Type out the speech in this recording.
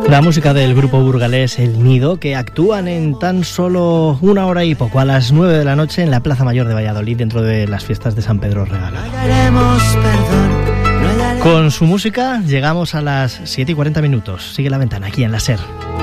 La música del grupo burgalés El Nido, que actúan en tan solo una hora y poco, a las 9 de la noche en la Plaza Mayor de Valladolid, dentro de las fiestas de San Pedro Regalado. Con su música llegamos a las 7:40. Sigue La Ventana aquí en la SER.